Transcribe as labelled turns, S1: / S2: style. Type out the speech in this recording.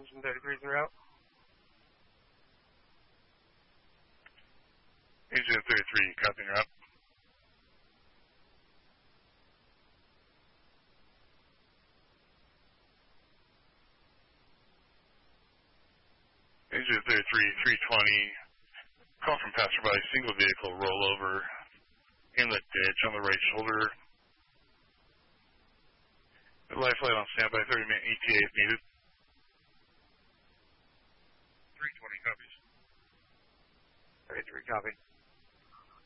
S1: engine 33 throughout.
S2: Engine 33, copy, you're up. Engine 33, 320, call from passerby, single vehicle rollover, inlet ditch on the right shoulder. Lifeline on standby, 30-minute ETA if needed.
S1: 320 copies. 33 copy.